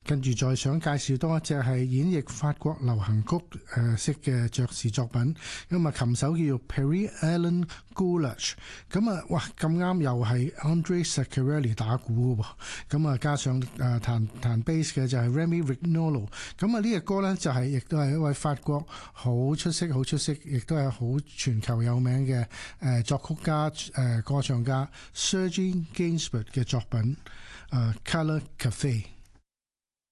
跟住再想介紹多一隻係演繹法國流行曲式嘅爵士作品，咁啊琴手叫做 Pierre-Alain Gouache， 咁啊哇咁啱又係 André Ceccarelli 打鼓嘅喎，咁啊加上彈 bass 嘅就係 Rémi Vignolo， 咁啊呢隻歌咧就係亦都係一位法國好出色，亦都係好全球有名嘅作曲家歌唱家 Serge Gainsbourg 嘅作品Color Café。